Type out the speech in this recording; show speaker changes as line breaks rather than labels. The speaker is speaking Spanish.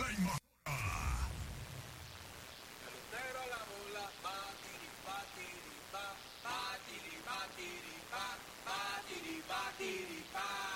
La invasora.
Pelotero a la bola, batiri, batiri, ba, batiri, batiri, ba, batiri, batiri, ba.